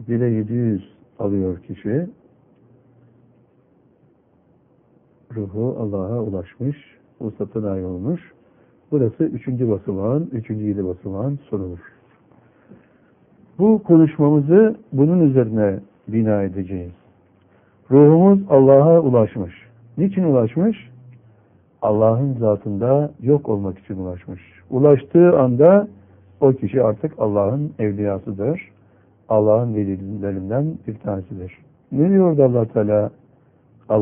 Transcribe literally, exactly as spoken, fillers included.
bire yedi yüz alıyor kişi. Ruhu Allah'a ulaşmış, vuslat'a nail olmuş. Burası üçüncü basamağın, üçüncü yedi basamağın sonudur. Bu konuşmamızı bunun üzerine bina edeceğiz. Ruhumuz Allah'a ulaşmış. Niçin ulaşmış? Allah'ın zatında yok olmak için ulaşmış. Ulaştığı anda o kişi artık Allah'ın evliyasıdır. Allah'ın velilerinden bir tanesidir. Ne diyordu Allah Teala?